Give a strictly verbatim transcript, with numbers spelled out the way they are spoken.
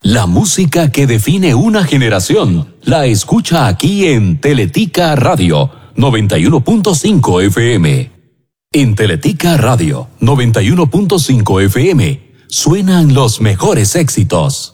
La música que define una generación la escucha aquí en Teletica Radio noventa y uno punto cinco F M. En Teletica Radio noventa y uno punto cinco F M suenan los mejores éxitos.